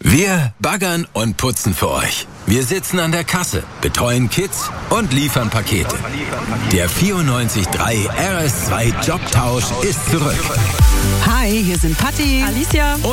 Wir baggern und putzen für euch. Wir sitzen an der Kasse, betreuen Kids und liefern Pakete. Der 94.3 RS2 Jobtausch ist zurück. Hi, hier sind Patti, Alicia